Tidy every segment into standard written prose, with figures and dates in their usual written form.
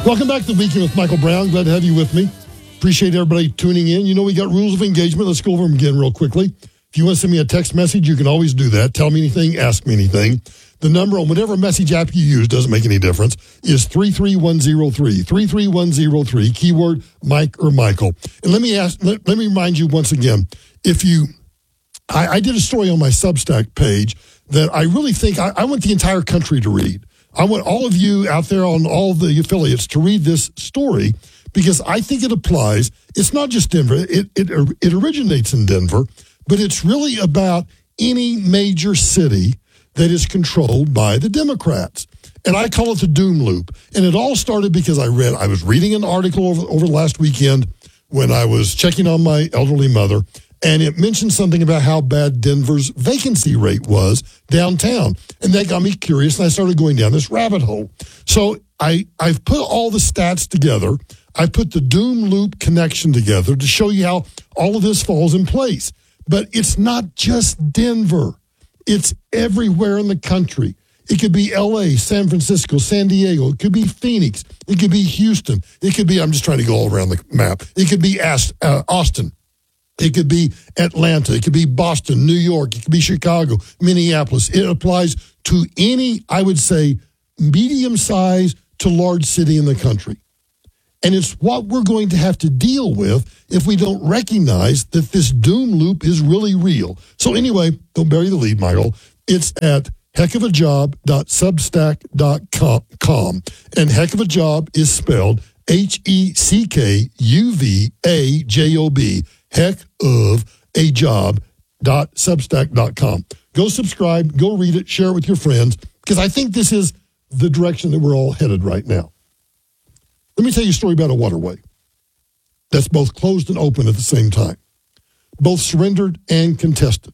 Welcome back to the Weekend with Michael Brown. Glad to have you with me. Appreciate everybody tuning in. You know, we got rules of engagement. Let's go over them again real quickly. If you want to send me a text message, you can always do that. Tell me anything, ask me anything. The number on whatever message app you use, doesn't make any difference, is 33103. 33103, keyword Mike or Michael. And let me remind you once again, I did a story on my Substack page that I really think I want the entire country to read. I want all of you out there on all the affiliates to read this story because I think it applies. It's not just Denver. It originates in Denver, but it's really about any major city that is controlled by the Democrats. And I call it the doom loop. And it all started because I was reading an article over last weekend when I was checking on my elderly mother, and it mentioned something about how bad Denver's vacancy rate was downtown. And that got me curious, and I started going down this rabbit hole. So I've put all the stats together. I put the doom loop connection together to show you how all of this falls in place. But it's not just Denver. It's everywhere in the country. It could be L.A., San Francisco, San Diego. It could be Phoenix. It could be Houston. It could be, I'm just trying to go all around the map. It could be Austin. It could be Atlanta. It could be Boston, New York. It could be Chicago, Minneapolis. It applies to any, I would say, medium-sized to large city in the country. And it's what we're going to have to deal with if we don't recognize that this doom loop is really real. So anyway, don't bury the lead, Michael. It's at heckofajob.substack.com. And heck of a job is spelled HECKUVAJOB. Heckofajob.substack.com. Go subscribe, go read it, share it with your friends, because I think this is the direction that we're all headed right now. Let me tell you a story about a waterway that's both closed and open at the same time, both surrendered and contested.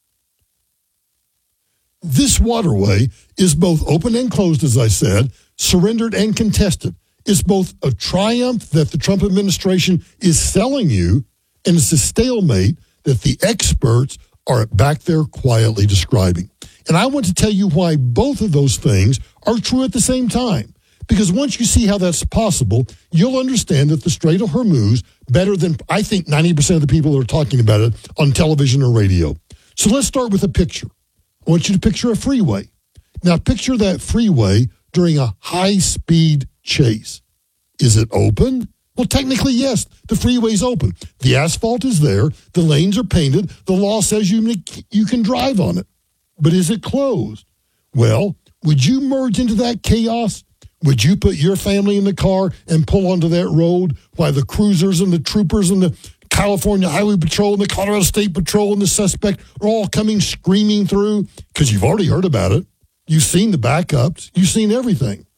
This waterway is both open and closed, as I said, surrendered and contested. It's both a triumph that the Trump administration is selling you, and it's a stalemate that the experts are back there quietly describing. And I want to tell you why both of those things are true at the same time. Because once you see how that's possible, you'll understand that the Strait of Hormuz, better than, I think, 90% of the people that are talking about it on television or radio. So let's start with a picture. I want you to picture a freeway. Now, picture that freeway during a high-speed chase. Is it open? Well, technically, yes, the freeway's open. The asphalt is there. The lanes are painted. The law says you can drive on it. But is it closed? Well, would you merge into that chaos? Would you put your family in the car and pull onto that road while the cruisers and the troopers and the California Highway Patrol and the Colorado State Patrol and the suspect are all coming screaming through? Because you've already heard about it. You've seen the backups. You've seen everything.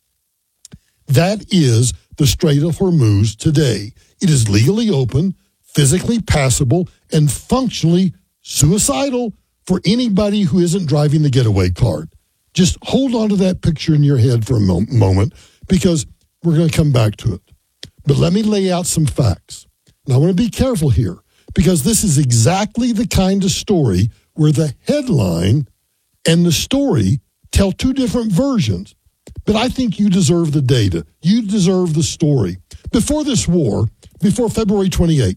That is the Strait of Hormuz today. It is legally open, physically passable, and functionally suicidal for anybody who isn't driving the getaway card. Just hold on to that picture in your head for a moment, because we're going to come back to it. But let me lay out some facts. And I want to be careful here, because this is exactly the kind of story where the headline and the story tell two different versions. But I think you deserve the data. You deserve the story. Before this war, before February 28th,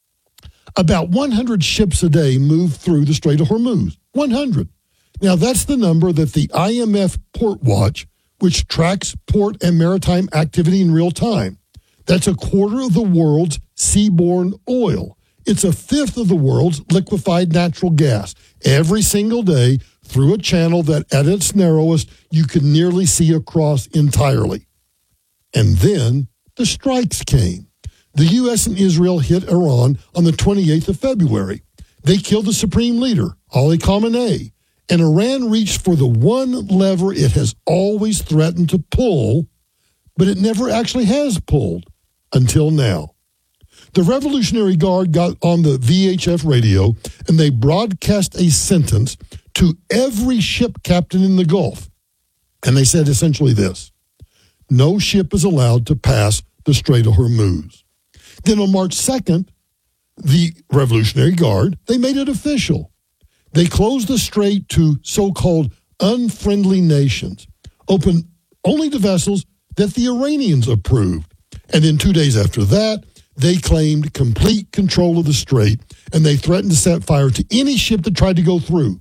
about 100 ships a day moved through the Strait of Hormuz. 100. Now, that's the number that the IMF Port Watch, which tracks port and maritime activity in real time, that's a quarter of the world's seaborne oil. It's a fifth of the world's liquefied natural gas. Every single day, through a channel that at its narrowest, you could nearly see across entirely. And then the strikes came. The U.S. and Israel hit Iran on the 28th of February. They killed the supreme leader, Ali Khamenei, and Iran reached for the one lever it has always threatened to pull, but it never actually has pulled until now. The Revolutionary Guard got on the VHF radio, and they broadcast a sentence to every ship captain in the Gulf. And they said essentially this: no ship is allowed to pass the Strait of Hormuz. Then on March 2nd, the Revolutionary Guard, they made it official. They closed the strait to so-called unfriendly nations, open only to vessels that the Iranians approved. And then 2 days after that, they claimed complete control of the strait, and they threatened to set fire to any ship that tried to go through.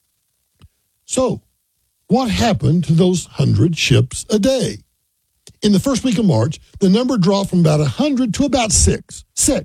So, what happened to those 100 ships a day? In the first week of March, the number dropped from about 100 to about six.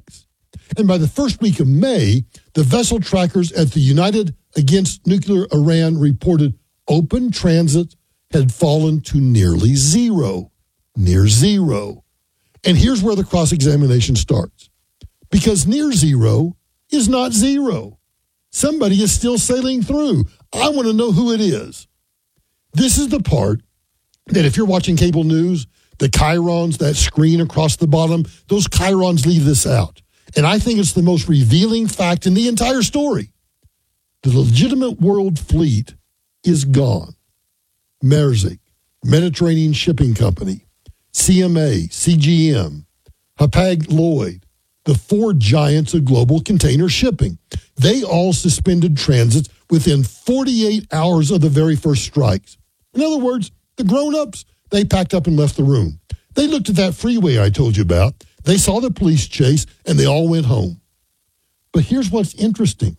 And by the first week of May, the vessel trackers at the United Against Nuclear Iran reported open transit had fallen to nearly zero. Near zero. And here's where the cross-examination starts. Because near zero is not zero. Somebody is still sailing through. I want to know who it is. This is the part that if you're watching cable news, the chyrons, that screen across the bottom, those chyrons leave this out. And I think it's the most revealing fact in the entire story. The legitimate world fleet is gone. Maersk, Mediterranean Shipping Company, CMA, CGM, Hapag-Lloyd, the four giants of global container shipping. They all suspended transits within 48 hours of the very first strikes. In other words, the grown-ups, they packed up and left the room. They looked at that freeway I told you about. They saw the police chase, and they all went home. But here's what's interesting.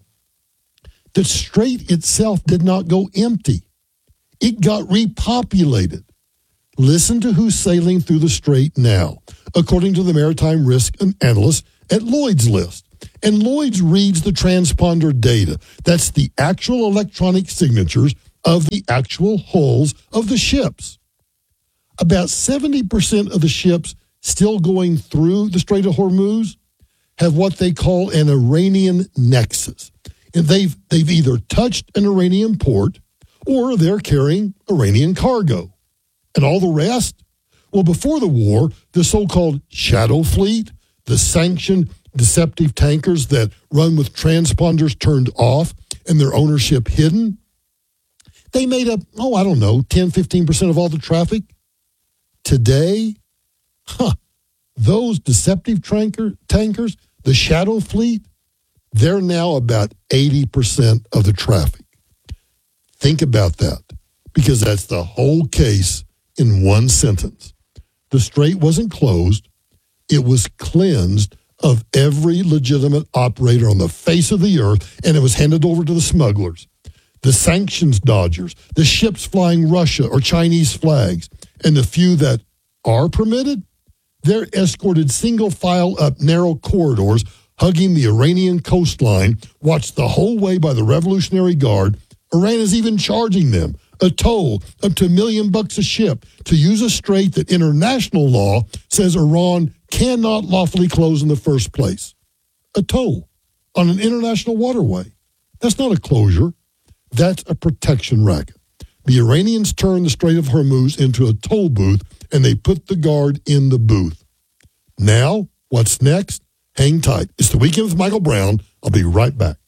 The strait itself did not go empty. It got repopulated. Listen to who's sailing through the strait now, according to the maritime risk analyst at Lloyd's List. And Lloyd's reads the transponder data. That's the actual electronic signatures of the actual hulls of the ships. About 70% of the ships still going through the Strait of Hormuz have what they call an Iranian nexus. And they've either touched an Iranian port or they're carrying Iranian cargo. And all the rest? Well, before the war, the so-called shadow fleet, the sanctioned deceptive tankers that run with transponders turned off and their ownership hidden, they made up, 10, 15% of all the traffic. Today, those deceptive tankers, the shadow fleet, they're now about 80% of the traffic. Think about that, because that's the whole case in one sentence. The strait wasn't closed. It was cleansed of every legitimate operator on the face of the earth, and it was handed over to the smugglers, the sanctions dodgers, the ships flying Russia or Chinese flags, and the few that are permitted, they're escorted single file up narrow corridors, hugging the Iranian coastline, watched the whole way by the Revolutionary Guard. Iran is even charging them a toll up to $1 million a ship to use a strait that international law says Iran cannot lawfully close in the first place. A toll on an international waterway. That's not a closure. That's a protection racket. The Iranians turned the Strait of Hormuz into a toll booth, and they put the Guard in the booth. Now, what's next? Hang tight. It's the Weekend with Michael Brown. I'll be right back.